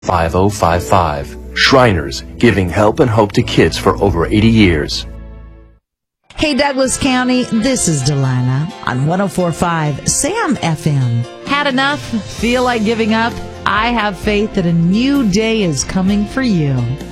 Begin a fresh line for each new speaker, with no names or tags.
5055. Shriners, giving help and hope to kids for over 80 years.
Hey, Douglas County, this is Delana on 104.5 Sam FM. Had enough? Feel like giving up? I have faith that a new day is coming for you.